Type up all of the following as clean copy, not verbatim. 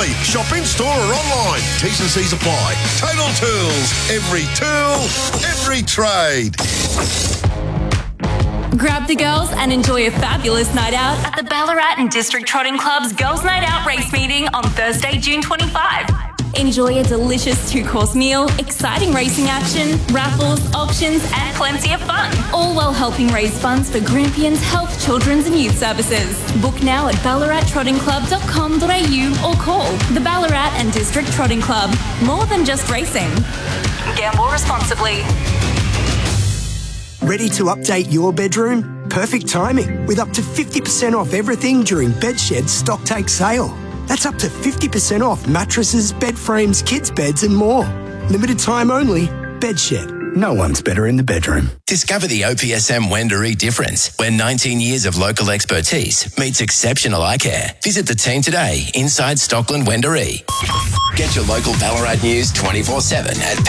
Shop in store or online. T's and C's apply. Total Tools. Every tool, every trade. Grab the girls and enjoy a fabulous night out at the Ballarat and District Trotting Club's Girls' Night Out race meeting on Thursday, June 25. Enjoy a delicious 2-course meal, exciting racing action, raffles, auctions and plenty of fun. All while helping raise funds for Grampians Health, Children's and Youth Services. Book now at ballarattrottingclub.com.au or call the Ballarat and District Trotting Club. More than just racing. Gamble responsibly. Ready to update your bedroom? Perfect timing, with up to 50% off everything during Bedshed's stock take sale. That's up to 50% off mattresses, bed frames, kids' beds and more. Limited time only. Bedshed. No one's better in the bedroom. Discover the OPSM Wendouree difference, where 19 years of local expertise meets exceptional eye care. Visit the team today inside Stockland Wendouree. Get your local Ballarat news 24/7 at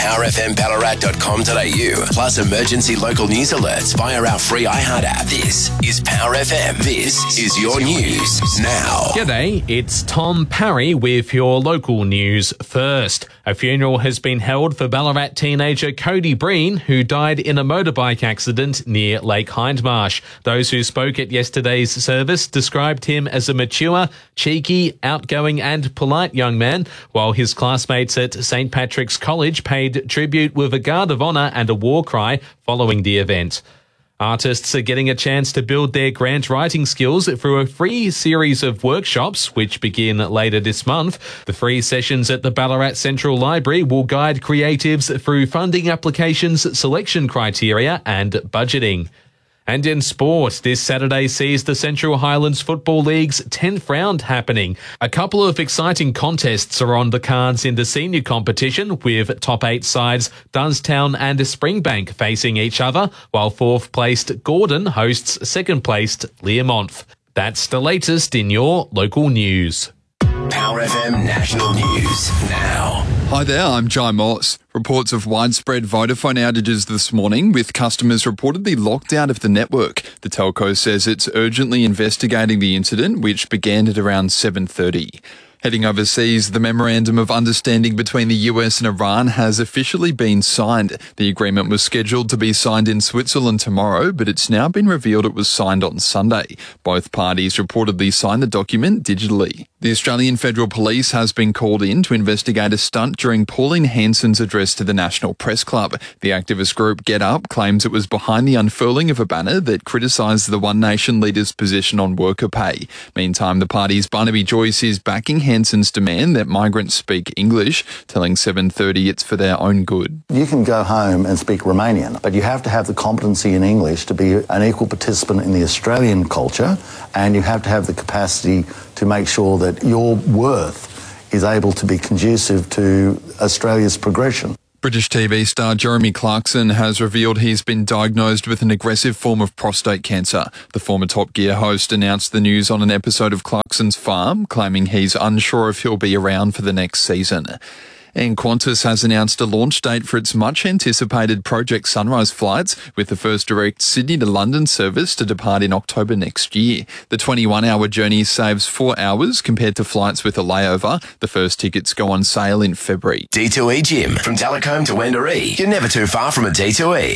powerfmballarat.com.au. Plus emergency local news alerts via our free iHeart app. This is Power FM. This is your news now. G'day, it's Tom Parry with your local news first. A funeral has been held for Ballarat teenager Cody Breen, who died in a motorbike accident near Lake Hindmarsh. Those who spoke at yesterday's service described him as a mature, cheeky, outgoing and polite young man, while his classmates at St. Patrick's College paid tribute with a guard of honour and a war cry following the event. Artists are getting a chance to build their grant writing skills through a free series of workshops, which begin later this month. The free sessions at the Ballarat Central Library will guide creatives through funding applications, selection criteria and budgeting. And in sport, this Saturday sees the Central Highlands Football League's 10th round happening. A couple of exciting contests are on the cards in the senior competition, with top 8 sides Dunstown and Springbank facing each other, while 4th placed Gordon hosts 2nd placed Learmonth. That's the latest in your local news. Power FM National News now. Hi there, I'm Jai Moss. Reports of widespread Vodafone outages this morning, with customers reportedly locked out of the network. The telco says it's urgently investigating the incident, which began at around 7:30. Heading overseas, the Memorandum of Understanding between the US and Iran has officially been signed. The agreement was scheduled to be signed in Switzerland tomorrow, but it's now been revealed it was signed on Sunday. Both parties reportedly signed the document digitally. The Australian Federal Police has been called in to investigate a stunt during Pauline Hanson's address to the National Press Club. The activist group Get Up claims it was behind the unfurling of a banner that criticised the One Nation leader's position on worker pay. Meantime, the party's Barnaby Joyce is backing Hanson's demand that migrants speak English, telling 7:30 it's for their own good. You can go home and speak Romanian, but you have to have the competency in English to be an equal participant in the Australian culture, and you have to have the capacity to make sure that your worth is able to be conducive to Australia's progression. British TV star Jeremy Clarkson has revealed he's been diagnosed with an aggressive form of prostate cancer. The former Top Gear host announced the news on an episode of Clarkson's Farm, claiming he's unsure if he'll be around for the next season. And Qantas has announced a launch date for its much-anticipated Project Sunrise flights, with the first direct Sydney to London service to depart in October next year. The 21-hour journey saves 4 hours compared to flights with a layover. The first tickets go on sale in February. D2E Gym, from Talcombe to Wendouree. You're never too far from a D2E.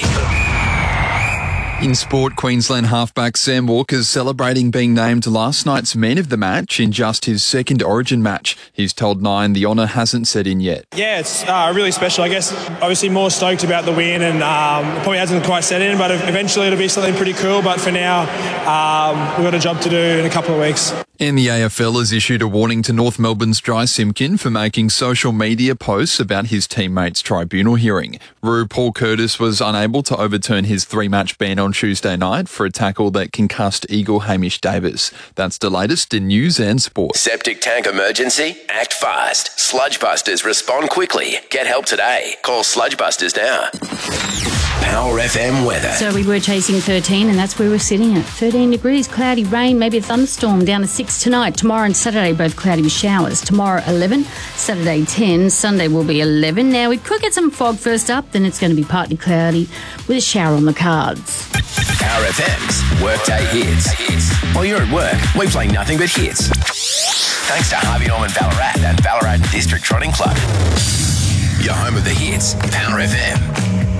In sport, Queensland halfback Sam Walker's celebrating being named last night's man of the match in just his second Origin match. He's told Nine the honour hasn't set in yet. Yeah, it's really special. I guess obviously more stoked about the win, and probably hasn't quite set in, but eventually it'll be something pretty cool. But for now, we've got a job to do in a couple of weeks. And the AFL has issued a warning to North Melbourne's Jai Simpkin for making social media posts about his teammates' tribunal hearing. Roo Paul Curtis was unable to overturn his 3-match ban on Tuesday night for a tackle that concussed Eagle Hamish Davis. That's the latest in news and sport. Septic tank emergency? Act fast. Sludgebusters respond quickly. Get help today. Call Sludgebusters now. Power FM weather. So we were chasing 13, and that's where we're sitting at. 13 degrees, cloudy, rain, maybe a thunderstorm, down to 6 tonight. Tomorrow and Saturday, both cloudy with showers. Tomorrow, 11. Saturday, 10. Sunday will be 11. Now, we could get some fog first up, then it's going to be partly cloudy with a shower on the cards. Power FM's Workday Hits. While you're at work, we play nothing but hits. Thanks to Harvey Norman Ballarat and Ballarat District Trotting Club. Your home of the hits, Power FM.